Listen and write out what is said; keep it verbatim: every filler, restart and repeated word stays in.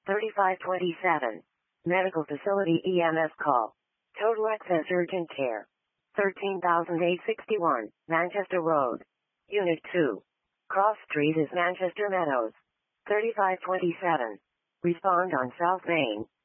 thirty-five twenty-seven. Medical facility E M S call. Total access urgent care. thirteen thousand eight hundred sixty-one, Manchester Road. Unit two. Cross Street is Manchester Meadows. thirty-five twenty-seven. Respond on South Main.